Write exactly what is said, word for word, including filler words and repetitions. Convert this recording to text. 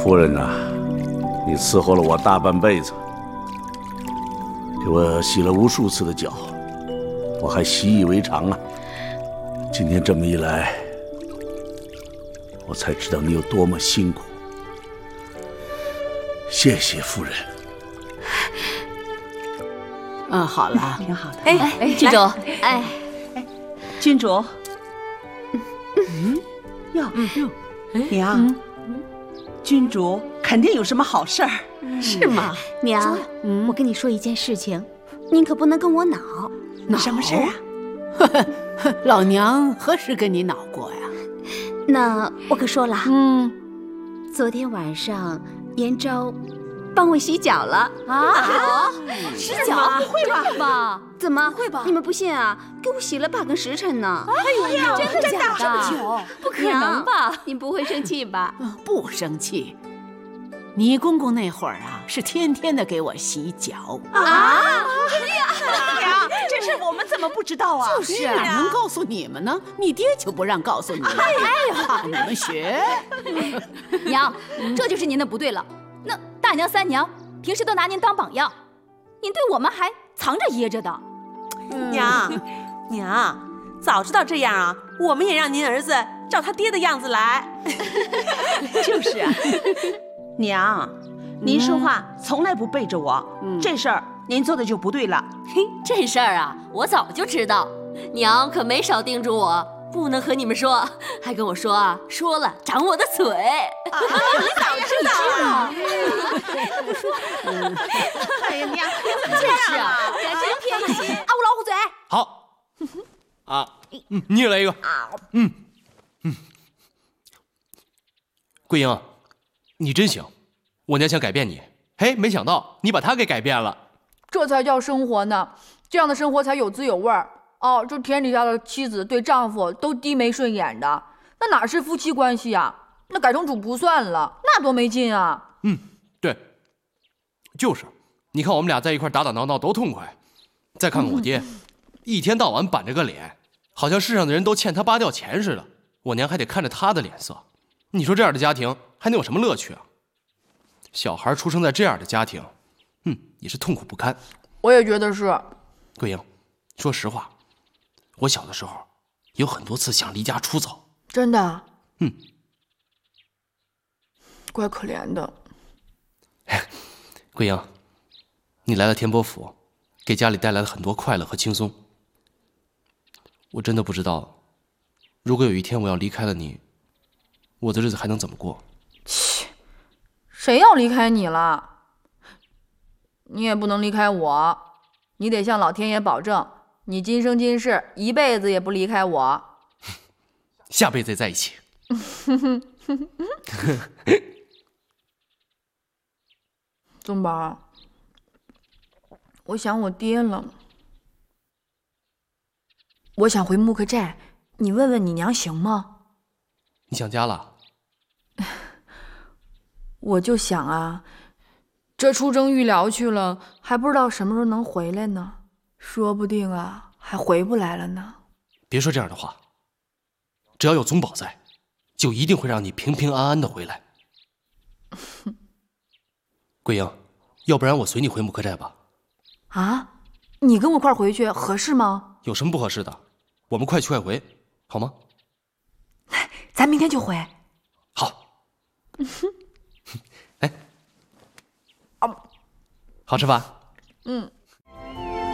夫人呐、啊，你伺候了我大半辈子，给我洗了无数次的脚，我还习以为常啊。今天这么一来，我才知道你有多么辛苦。谢谢夫人。 嗯，好了， 挺好的。 哎哎，郡主，哎， 郡主，嗯，哟哟，娘，郡主肯定有什么好事儿， 是吗？ 娘，我跟你说一件事情，您可不能跟我恼。 恼什么事啊？ 老娘何时跟你恼过呀？ 那我可说了， 嗯， 昨天晚上延昭帮我洗脚了啊！洗脚？不会吧？ 怎么会吧？ 你们不信啊？给我洗了半个时辰呢！ 哎呦， 真的假的？不可能吧？ 您不会生气吧？ 不生气。你公公那会儿啊，是天天的给我洗脚啊！ 娘，这事我们怎么不知道啊？ 就是啊，哪能告诉你们呢？你爹就不让告诉你们，哎呀，怕你们学。 娘，这就是您的不对了。那大娘、三娘平时都拿您当榜样，您对我们还藏着掖着的。 娘，娘，早知道这样啊，我们也让您儿子照他爹的样子来。 就是啊，娘，您说话从来不背着我，嗯、这事儿您做的就不对了。 嘿，这事儿啊，我早就知道，娘可没少叮嘱我。不能和你们说，还跟我说啊，说了长我的嘴。 啊、你早知道啊！ 不说，哎呀娘， 就是啊，敢真偏心啊！我老虎嘴。 好，啊，嗯，你也来一个。嗯嗯，桂英，你真行，我娘想改变你，嘿，没想到你把她给改变了。 这才叫生活呢，这样的生活才有滋有味儿。哦，这天底下的妻子对丈夫都低眉顺眼的，那哪是夫妻关系啊？那改成主仆算了，那多没劲啊！ 嗯，对，就是，你看我们俩在一块打打闹闹多痛快。再看看我爹，嗯、一天到晚板着个脸，好像世上的人都欠他八吊钱似的，我娘还得看着他的脸色。你说这样的家庭还能有什么乐趣啊？小孩出生在这样的家庭，嗯，也是痛苦不堪。 我也觉得是。 桂英，说实话。我小的时候有很多次想离家出走， 真的？ 嗯， 怪可怜的。 桂英，你来了天波府，给家里带来了很多快乐和轻松。我真的不知道，如果有一天我要离开了你，我的日子还能怎么过？ 切，谁要离开你了？你也不能离开我，你得向老天爷保证。你今生今世一辈子也不离开我， 下辈子也在一起。 宗宝，我想我爹了，我想回木克寨，你问问你娘行吗？ 你想家了？ 我就想啊，这出征预疗去了，还不知道什么时候能回来呢。说不定啊，还回不来了呢。 别说这样的话，只要有宗宝在，就一定会让你平平安安的回来。桂英，要不然我随你回木克寨吧。 啊，你跟我一块回去合适吗？ 有什么不合适的？我们快去快回，好吗？ 咱明天就回。 好。来，好吃吧？ 嗯。